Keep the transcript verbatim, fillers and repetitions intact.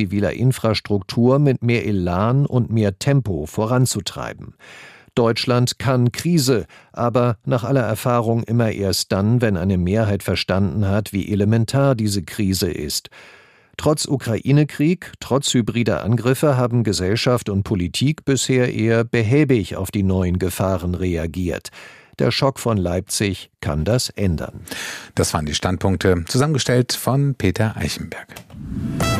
ziviler Infrastruktur mit mehr Elan und mehr Tempo voranzutreiben. Deutschland kann Krise, aber nach aller Erfahrung immer erst dann, wenn eine Mehrheit verstanden hat, wie elementar diese Krise ist. Trotz Ukraine-Krieg, trotz hybrider Angriffe haben Gesellschaft und Politik bisher eher behäbig auf die neuen Gefahren reagiert. Der Schock von Leipzig kann das ändern. Das waren die Standpunkte, zusammengestellt von Peter Eichenberg.